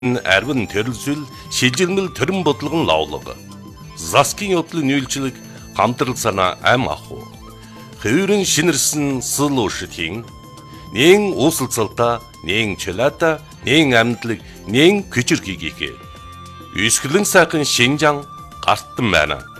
арвин төрөлсөл шилжилмэл төрөн бодлогон лавлага. Заскын явдлын нүүлжлэг хамтрал санаа ам аху. Хөврөн шинэрсэн сул уушдхийн нэн уусалцалта, нэн чөлата, нэн амьдлаг, нэн күчрхийгээ. Үсгэлэн сайхан Шинжаан гартан байна.